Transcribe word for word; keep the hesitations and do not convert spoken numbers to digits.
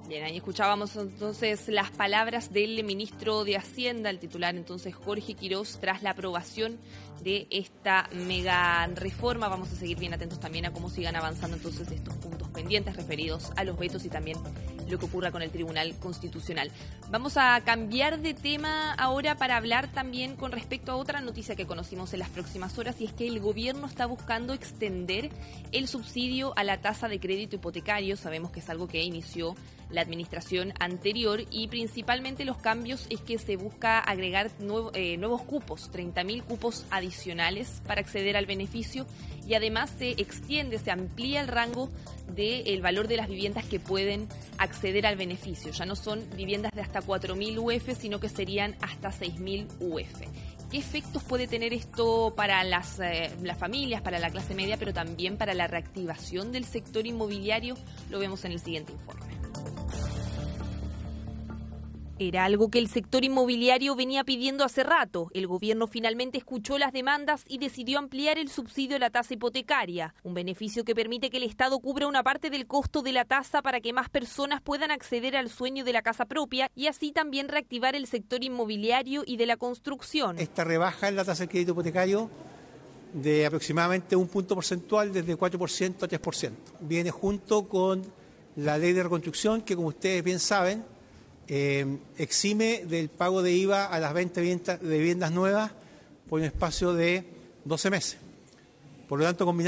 Bien, ahí escuchábamos entonces las palabras del ministro de Hacienda, el titular entonces Jorge Quiroz, tras la aprobación de esta mega reforma. Vamos a seguir bien atentos también a cómo sigan avanzando entonces estos puntos pendientes referidos a los vetos y también lo que ocurra con el Tribunal Constitucional. Vamos a cambiar de tema ahora para hablar también con respecto a otra noticia que conocimos en las próximas horas, y es que el gobierno está buscando extender el subsidio a la tasa de crédito hipotecario. Sabemos que es algo que inició la administración anterior y principalmente los cambios es que se busca agregar nuevo, eh, nuevos cupos, treinta mil cupos adicionales para acceder al beneficio, y además se extiende, se amplía el rango del valor de las viviendas que pueden acceder al beneficio. Ya no son viviendas de hasta cuatro mil U F, sino que serían hasta seis mil U F. ¿Qué efectos puede tener esto para las, eh, las familias, para la clase media, pero también para la reactivación del sector inmobiliario? Lo vemos en el siguiente informe. Era algo que el sector inmobiliario venía pidiendo hace rato. El gobierno finalmente escuchó las demandas y decidió ampliar el subsidio a la tasa hipotecaria, un beneficio que permite que el Estado cubra una parte del costo de la tasa para que más personas puedan acceder al sueño de la casa propia y así también reactivar el sector inmobiliario y de la construcción. Esta rebaja en la tasa de crédito hipotecario de aproximadamente un punto porcentual desde cuatro por ciento a tres por ciento. Viene junto con la ley de reconstrucción que, como ustedes bien saben, Eh, exime del pago de I V A a las ventas de viviendas nuevas por un espacio de doce meses. Por lo tanto, combinamos